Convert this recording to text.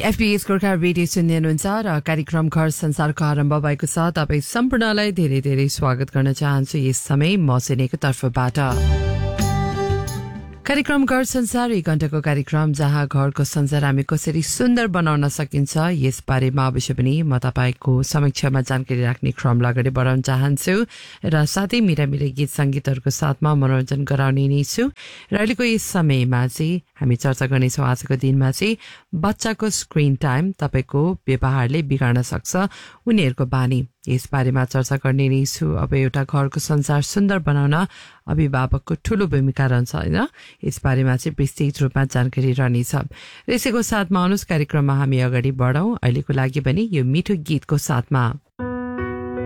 FPS Gorkha radio सुन्दै हुनुहुन्छ र कार्यक्रम घर संसारको आरम्भ भएको छ। तपाईँ सम्पूर्णलाई धेरै धेरै स्वागत गर्न चाहन्छु यस समय मसिनेको तर्फबाट। कार्यक्रम घर संसार 1 घण्टाको कार्यक्रम जहाँ घरको संसार हामी कसरी सुन्दर बनाउन सकिन्छ यस बारेमा अवश्य पनि म तपाईको समक्षमा जानकारी राख्ने क्रमलाई अगाडि बढाउन चाहन्छु र साथै मेरा गीत संगीतहरूको साथमा मनोरञ्जन गराउने नै छु। र अहिलेको यस समयमा चाहिँ हामी चर्चा गर्नेछौँ आजको दिनमा चाहिँ बच्चाको स्क्रिन टाइम तपाईको व्यवहारले बिगार्न सक्छ उनीहरूको बानी, यस बारेमा चर्चा गर्ने नै छु। अब एउटा घरको संसार सुन्दर बनाउन अभिभावकको ठूलो भूमिका रहन्छ हैन, यस बारेमा चाहिँ विस्तृत रूपमा जानकारी रहनेछ। र यसैको साथमा अनुस कार्यक्रममा हामी अगाडि बढौं। अहिलेको लागि पनि यो मिठो गीतको साथमा